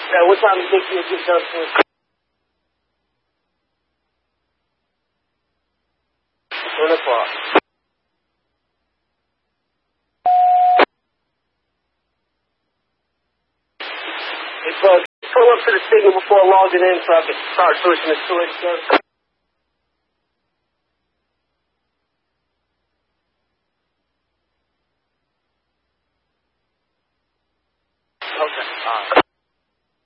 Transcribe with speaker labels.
Speaker 1: What time do you think you'll get done soon? 1 o'clock. Hey, bro, pull up to the signal before logging in so I can start pushing the switch, sir. Okay, all right.